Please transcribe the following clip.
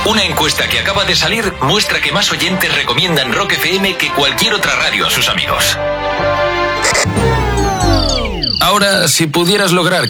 Una encuesta que acaba de salir muestra que más oyentes recomiendan Rock FM que cualquier otra radio a sus amigos. Ahora, si pudieras lograr